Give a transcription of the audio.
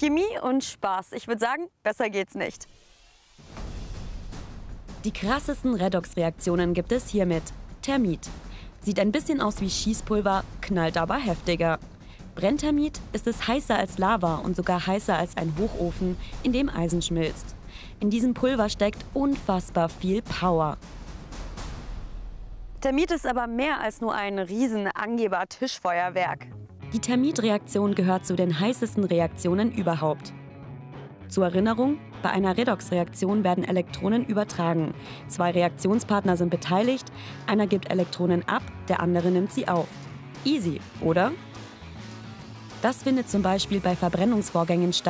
Chemie und Spaß. Ich würde sagen, besser geht's nicht. Die krassesten Redoxreaktionen gibt es hiermit. Thermit. Sieht ein bisschen aus wie Schießpulver, knallt aber heftiger. Brennthermit ist es heißer als Lava und sogar heißer als ein Hochofen, in dem Eisen schmilzt. In diesem Pulver steckt unfassbar viel Power. Thermit ist aber mehr als nur ein riesen Angeber-Tischfeuerwerk. Die Thermitreaktion gehört zu den heißesten Reaktionen überhaupt. Zur Erinnerung, bei einer Redoxreaktion werden Elektronen übertragen. 2 Reaktionspartner sind beteiligt, einer gibt Elektronen ab, der andere nimmt sie auf. Easy, oder? Das findet zum Beispiel bei Verbrennungsvorgängen statt.